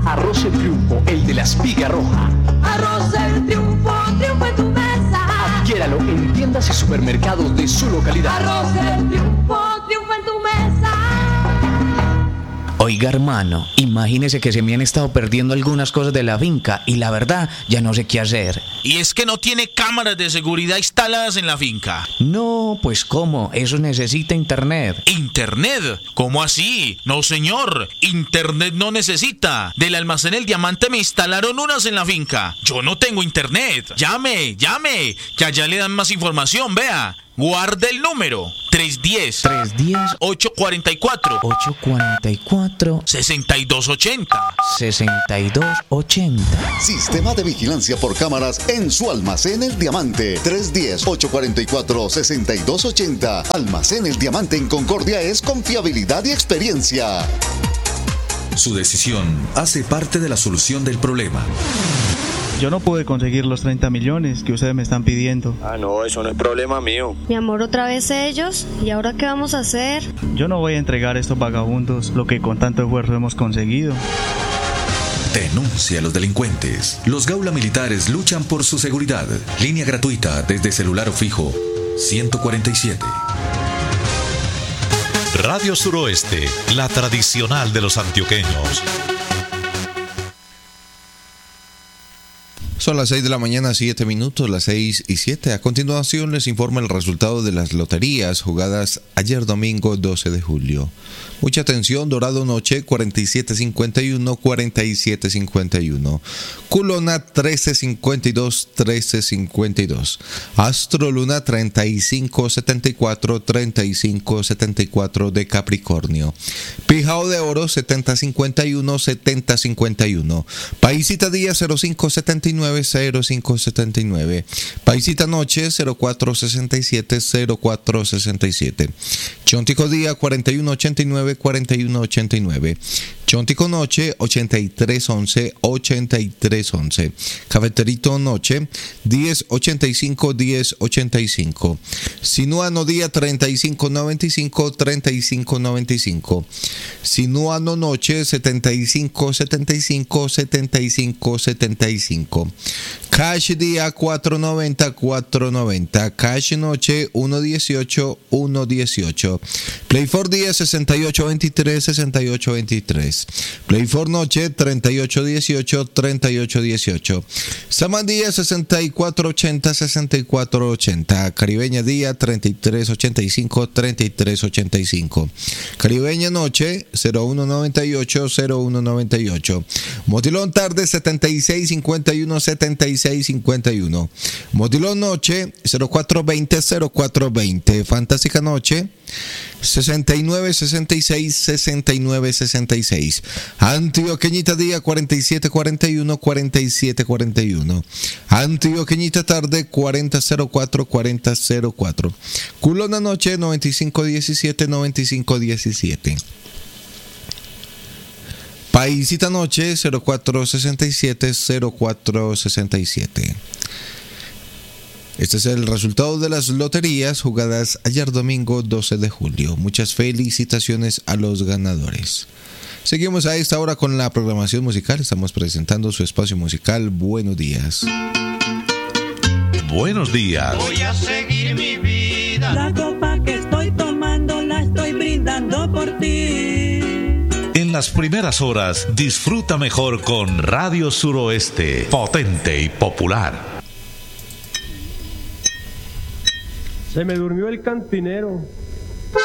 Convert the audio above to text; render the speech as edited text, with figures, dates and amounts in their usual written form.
Arroz El Triunfo, el de la espiga roja. Arroz El Triunfo, triunfo en tu mesa. Adquiéralo en tiendas y supermercados de su localidad. Arroz El Triunfo, triunfo en tu mesa. Oiga, hermano, imagínese que se me han estado perdiendo algunas cosas de la finca y la verdad ya no sé qué hacer. Y es que no tiene cámaras de seguridad instaladas en la finca. No, pues ¿cómo? Eso necesita internet. ¿Internet? ¿Cómo así? No, señor. Internet no necesita. Del almacén El Diamante me instalaron unas en la finca. Yo no tengo internet. Llame, que allá le dan más información, vea. Guarde el número 310-844 6280. Sistema de vigilancia por cámaras en su almacén El Diamante. 310-844-6280. Almacén El Diamante en Concordia es confiabilidad y experiencia. Su decisión hace parte de la solución del problema. Yo no pude conseguir los 30 millones que ustedes me están pidiendo. No, eso no es problema mío. Mi amor, otra vez ellos. ¿Y ahora qué vamos a hacer? Yo no voy a entregar a estos vagabundos lo que con tanto esfuerzo hemos conseguido. Denuncia a los delincuentes. Los Gaula Militares luchan por su seguridad. Línea gratuita desde celular o fijo 147. Radio Suroeste, la tradicional de los antioqueños. Son las 6 de la mañana, 7 minutos, las 6:07. A continuación les informa el resultado de las loterías jugadas ayer domingo 12 de julio. Mucha atención, Dorado Noche 4751, Culona 1352, Astro Luna 3574 de Capricornio, Pijao de Oro 7051, Paisita Día 0579, Paisita Noche 0467, Chontico Día 4189, Chontico Noche 8311, Cafeterito Noche 1085, Sinuano Día 3595, Sinuano Noche 7575, Cash Día 490, Cash Noche 118, Play for Día 6823, Play for Noche 3818, Samandía 6480, Caribeña Día 3385, Caribeña Noche 0198, Motilón Tarde 7651, Motilón Noche 0420, Fantástica Noche 6966, Antioqueñita Día 4741, Antioqueñita Tarde 4004, Culona Noche 9517, Paisita Noche 0467. Este es el resultado de las loterías jugadas ayer domingo 12 de julio. Muchas felicitaciones a los ganadores. Seguimos a esta hora con la programación musical. Estamos presentando su espacio musical Buenos Días. Buenos días. Voy a seguir mi vida. La copa que estoy tomando la estoy brindando por ti. En las primeras horas disfruta mejor con Radio Suroeste, potente y popular. Se me durmió el cantinero